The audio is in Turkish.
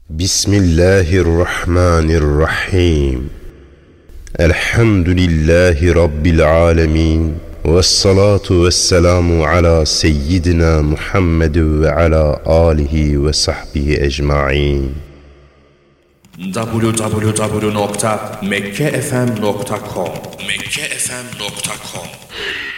Bismillahirrahmanirrahim. Elhamdülillahi Rabbil alemin. Vessalatu vesselamu ala seyyidina Muhammed ve ala alihi ve sahbihi ecmain. www.mekkefm.com